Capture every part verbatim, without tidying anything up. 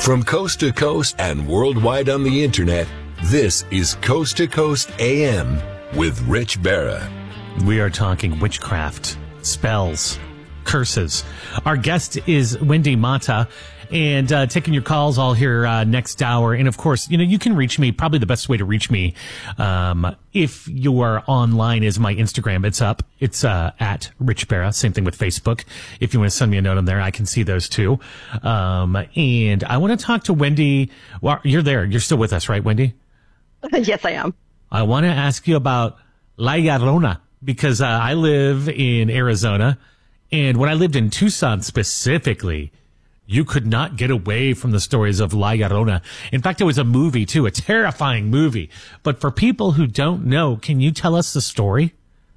From coast to coast and worldwide on the internet, this is Coast to Coast A M with Rich Barra. We are talking witchcraft, spells, curses. Our guest is Wendy Mata, and uh, taking your calls all here uh, next hour. And of course, you know, you can reach me. Probably the best way to reach me, um, if you are online, is my Instagram. It's up. It's uh, at Rich Barra. Same thing with Facebook. If you want to send me a note on there, I can see those too. Um, and I want to talk to Wendy. Well, you're there. You're still with us, right, Wendy? Yes, I am. I want to ask you about La Llorona, because uh, I live in Arizona, and when I lived in Tucson specifically, you could not get away from the stories of La Llorona. In fact, it was a movie too, a terrifying movie. But for people who don't know, can you tell us the story?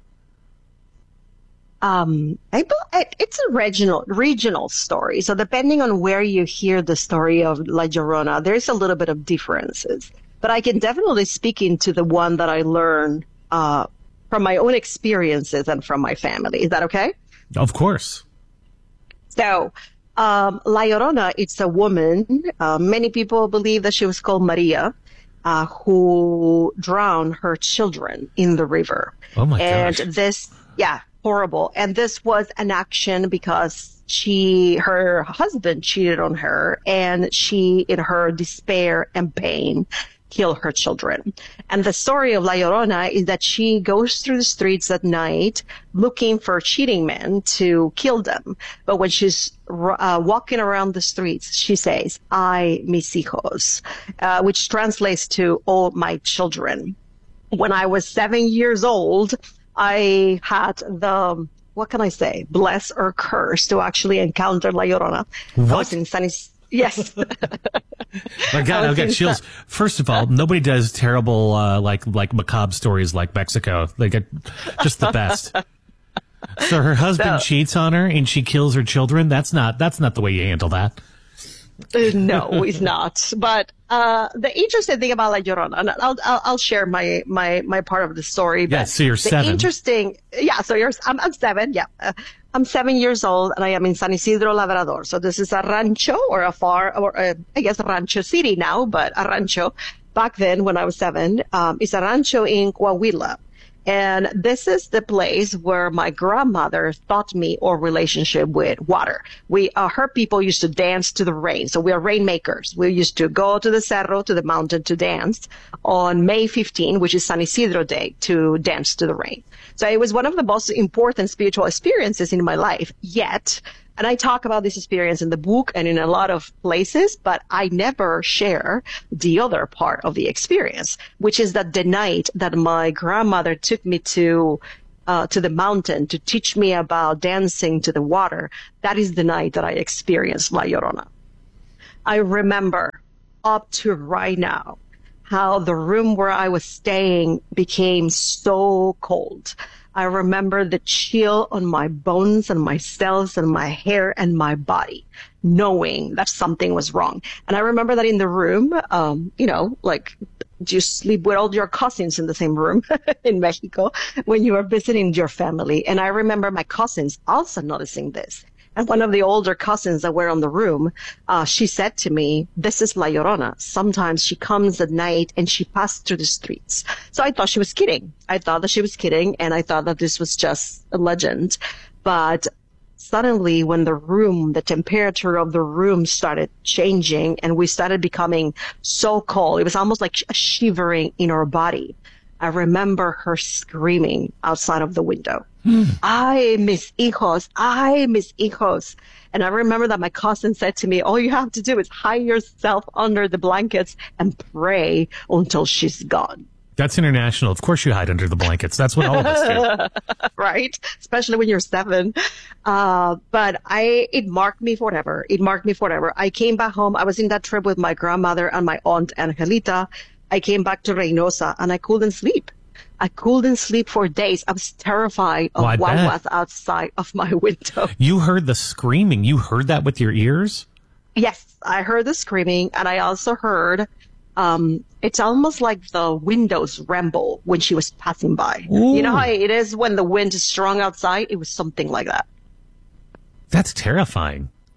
Um, I, it's a regional regional story. So depending on where you hear the story of La Llorona, there's a little bit of differences. But I can definitely speak into the one that I learned uh, from my own experiences and from my family. Is that okay? Of course. So, Um, La Llorona, it's a woman. Uh, many people believe that she was called Maria, uh, who drowned her children in the river. Oh my and gosh. And this, yeah, horrible. And this was an action because she, her husband cheated on her, and she, in her despair and pain, killed her children. And the story of La Llorona is that she goes through the streets at night looking for cheating men to kill them. But when she's uh, walking around the streets, she says, "Ay, mis hijos," uh, which translates to "all my children." When I was seven years old, I had the, what can I say, bless or curse to actually encounter La Llorona. What? I was in San Is- Yes. My God, I've got chills. First of all, nobody does terrible, uh, like, like macabre stories like Mexico. They get just the best. So her husband So, cheats on her and she kills her children. That's not, that's not the way you handle that. Uh, no, it's not. But uh, the interesting thing about La Llorona, and I'll, I'll I'll share my my my part of the story. But Yeah, so you're the seven. Interesting, yeah. So you're, I'm, I'm seven. Yeah, uh, I'm seven years old, and I am in San Isidro Labrador. So this is a rancho or a far, or a, I guess a rancho city now, but a rancho. Back then, when I was seven, um, it's a rancho in Coahuila. And this is the place where my grandmother taught me our relationship with water. We, uh, her people used to dance to the rain. So we are rainmakers. We used to go to the cerro, to the mountain to dance on May fifteenth, which is San Isidro Day, to dance to the rain. So it was one of the most important spiritual experiences in my life. Yet, and I talk about this experience in the book and in a lot of places, but I never share the other part of the experience, which is that the night that my grandmother took me to uh, to the mountain to teach me about dancing to the water, that is the night that I experienced La Llorona. I remember up to right now how the room where I was staying became so cold. I remember the chill on my bones and my cells and my hair and my body, knowing that something was wrong. And I remember that in the room, um, you know, like you sleep with all your cousins in the same room in Mexico when you are visiting your family. And I remember my cousins also noticing this. And one of the older cousins that were on the room, uh, she said to me, "This is La Llorona. Sometimes she comes at night and she passes through the streets." So I thought she was kidding. I thought that she was kidding, and I thought that this was just a legend. But suddenly, when the room, the temperature of the room started changing and we started becoming so cold, it was almost like a shivering in our body. I remember her screaming outside of the window. "Ay, mis hijos, ay, mis hijos." And I remember that my cousin said to me, "All you have to do is hide yourself under the blankets and pray until she's gone." That's international. Of course you hide under the blankets. That's what all of us do. Right? Especially when you're seven. Uh, but I, it marked me forever. It marked me forever. I came back home. I was in that trip with my grandmother and my aunt Angelita. I came back to Reynosa and I couldn't sleep. I couldn't sleep for days. I was terrified of Oh, I what bet. was outside of my window. You heard the screaming. You heard that with your ears? Yes, I heard the screaming, and I also heard, um, it's almost like the windows rumble when she was passing by. Ooh. You know how it is when the wind is strong outside? It was something like that. That's terrifying.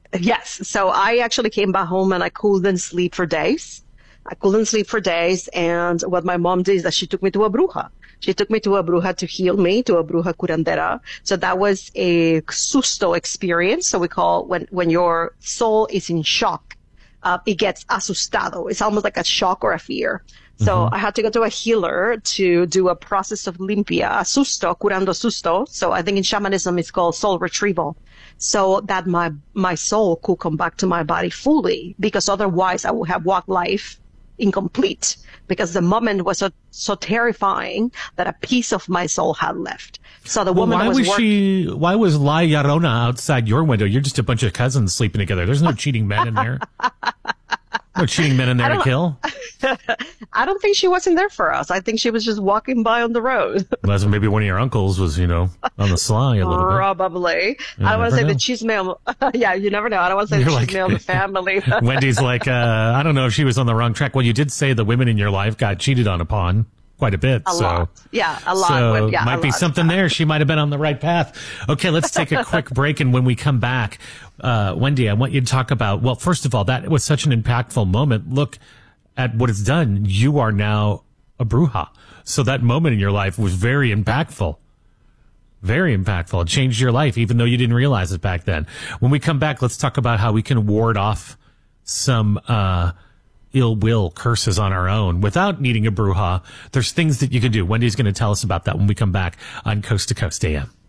Yes. So I actually came back home and I couldn't sleep for days. I couldn't sleep for days. And what my mom did is that she took me to a bruja. She took me to a bruja to heal me, to a bruja curandera. So that was a susto experience. So we call when, when your soul is in shock, uh, it gets asustado. It's almost like a shock or a fear. So mm-hmm. I had to go to a healer to do a process of limpia, susto, curando susto. So I think in shamanism it's called soul retrieval. So that my, my soul could come back to my body fully, because otherwise I would have walked life incomplete, because the moment was so, so terrifying that a piece of my soul had left. So the well, woman why that was, was work- she, why was La Llorona outside your window? You're just a bunch of cousins sleeping together. There's no cheating men in there. No cheating men in there to kill. I don't think she wasn't there for us. I think she was just walking by on the road. Unless maybe one of your uncles was, you know, on the sly a little bit. Probably. You I don't want to say know. the chisme. Yeah, you never know. I don't want to say You're the like- chisme on the family. Wendy's like, uh, I don't know if she was on the wrong track. Well, you did say the women in your life got cheated on upon quite a bit. A so, lot. Yeah, a lot. So yeah, might a be lot. something there. She might have been on the right path. Okay, let's take a quick break. And when we come back, uh, Wendy, I want you to talk about, well, first of all, that was such an impactful moment. Look at what it's done. You are now a bruja. So that moment in your life was very impactful. Very impactful. It changed your life, even though you didn't realize it back then. When we come back, let's talk about how we can ward off some, uh, ill will, curses on our own without needing a bruja. There's things that you can do. Wendy's going to tell us about that when we come back on Coast to Coast A M.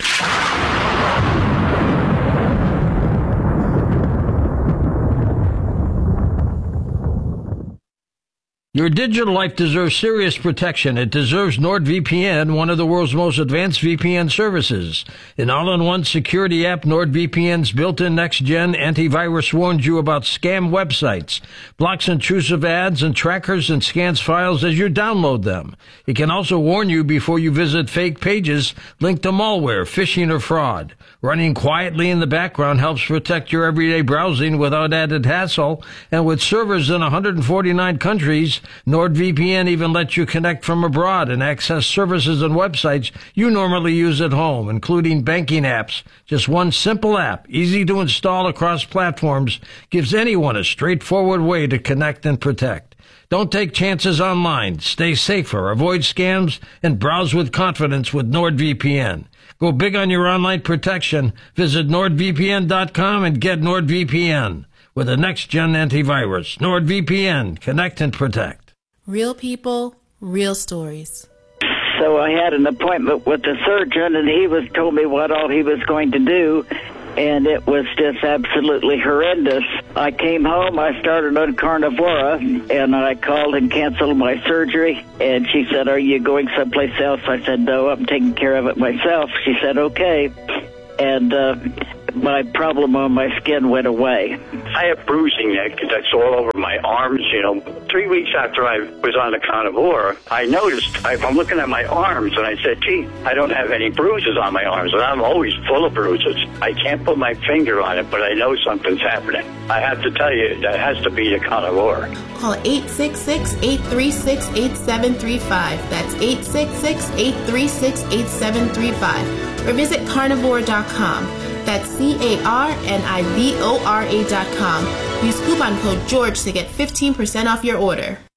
Your digital life deserves serious protection. It deserves NordVPN, one of the world's most advanced V P N services. An all-in-one security app, NordVPN's built-in next-gen antivirus warns you about scam websites, blocks intrusive ads and trackers, and scans files as you download them. It can also warn you before you visit fake pages linked to malware, phishing, or fraud. Running quietly in the background helps protect your everyday browsing without added hassle, and with servers in one hundred forty-nine countries, NordVPN even lets you connect from abroad and access services and websites you normally use at home, including banking apps. Just one simple app, easy to install across platforms, gives anyone a straightforward way to connect and protect. Don't take chances online. Stay safer, avoid scams, and browse with confidence with NordVPN. Go big on your online protection. Visit nord v p n dot com and get NordVPN. With a next-gen antivirus, NordVPN, connect and protect. Real people, real stories. So I had an appointment with the surgeon, and he was told me what all he was going to do, and it was just absolutely horrendous. I came home, I started on Carnivora, and I called and canceled my surgery, and she said, "Are you going someplace else?" I said, "No, I'm taking care of it myself." She said, "Okay." And uh, my problem on my skin went away. I have bruising that, that's all over my arms, you know. Three weeks after I was on the Carnivora, I noticed, I, I'm looking at my arms, and I said, gee, I don't have any bruises on my arms, and I'm always full of bruises. I can't put my finger on it, but I know something's happening. I have to tell you, that has to be the Carnivora. Call eight six six, eight three six, eight seven three five. That's eight six six, eight three six, eight seven three five. Or visit carnivora dot com. That's C A R N I V O R A dot com. Use coupon code George to get fifteen percent off your order.